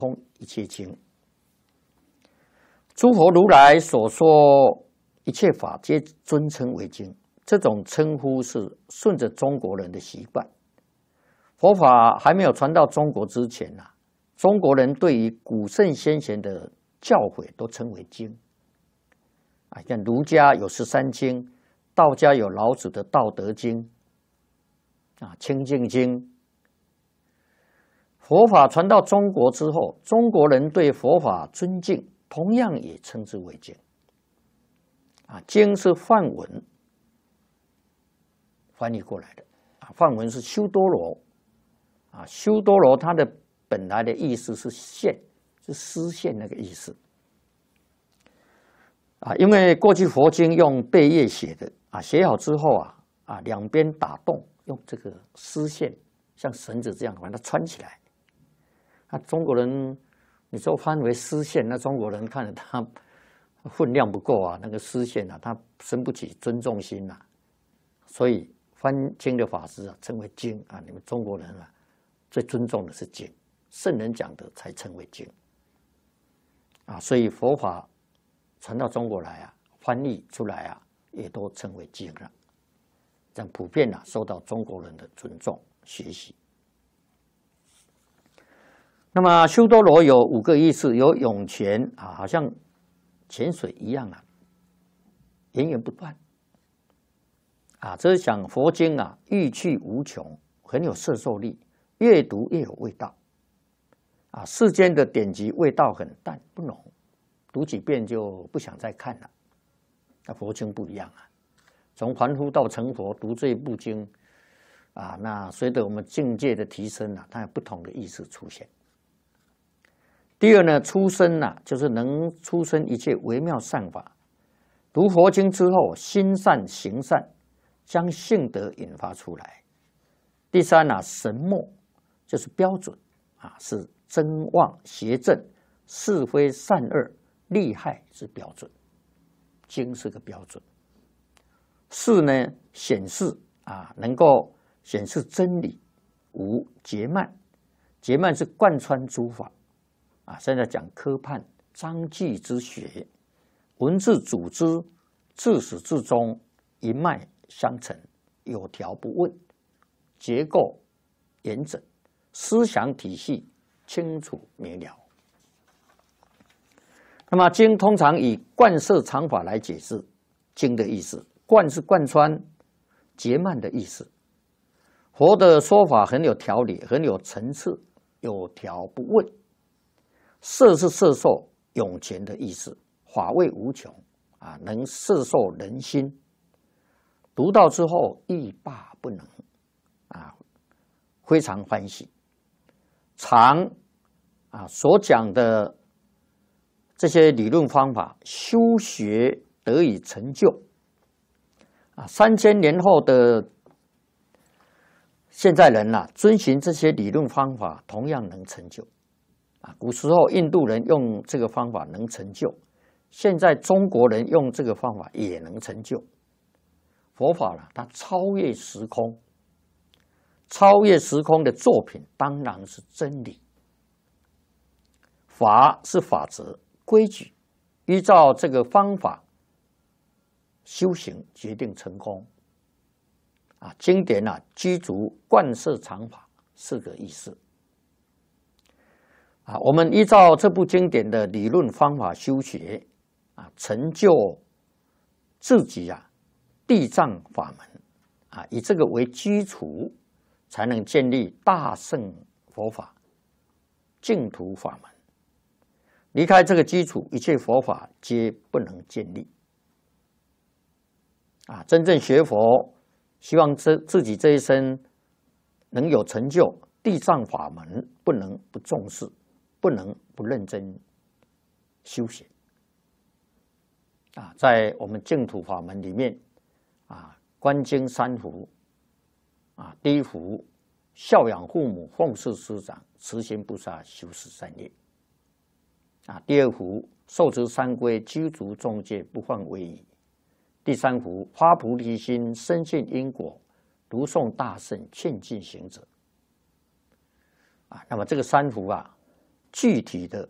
通一切经。诸佛如来所说一切法，皆尊称为经。这种称呼是顺着中国人的习惯。佛法还没有传到中国之前啊，中国人对于古圣先贤的教诲都称为经。像儒家有13经，道家有老子的《道德经》《清净经》。佛法传到中国之后，中国人对佛法尊敬，同样也称之为经。经是梵文翻译过来的，梵文是修多罗，修多罗它的本来的意思是线，是丝线那个意思。因为过去佛经用贝叶写的，写好之后两边打洞，用这个丝线像绳子这样把它穿起来。中国人你说翻为丝线，那中国人看着它分量不够那个丝线它生不起尊重心所以翻经的法师称为经你们中国人最尊重的是经，圣人讲的才称为经所以佛法传到中国来翻译出来也都称为经了，这样普遍受到中国人的尊重学习。那么修多罗有5个意思，有涌泉好像泉水一样源源不断这是讲佛经欲趣无穷，很有摄受力，越读越有味道世间的典籍味道很淡不浓，读几遍就不想再看了。那佛经不一样从凡夫到成佛，读这一部经那随着我们境界的提升它有不同的意思出现。第二呢，出生就是能出生一切微妙善法。读佛经之后，心善行善，将性德引发出来。第三神默就是标准是真妄邪正是非善恶利害是标准，经是个标准。四呢，显示能够显示真理。五结曼，结曼是贯穿诸法现在讲科判章句之学，文字组织自始至终一脉相承，有条不紊，结构严整，思想体系清楚明了。那么经通常以贯摄常法来解释经的意思，贯是贯穿，结曼的意思。佛的说法很有条理，很有层次，有条不紊。摄是摄受涌泉的意思，法味无穷能摄受人心。读到之后欲罢不能非常欢喜。常所讲的这些理论方法，修学得以成就3000年后的现在人遵循这些理论方法，同样能成就。古时候印度人用这个方法能成就，现在中国人用这个方法也能成就。佛法它超越时空，超越时空的作品当然是真理。法是法则规矩，依照这个方法修行决定成功经典具足贯摄常法4个意思我们依照这部经典的理论方法修学成就自己地藏法门以这个为基础，才能建立大乘佛法净土法门。离开这个基础，一切佛法皆不能建立真正学佛，希望自己这一生能有成就，地藏法门不能不重视，不能不认真修行在我们净土法门里面观经3福第一福孝养父母，奉事师长，慈心不杀，修持善业第二福受持三规，具足众戒，不犯违仪。第三福发菩提心，深信因果，读诵大圣，劝进行者那么这个3福具体的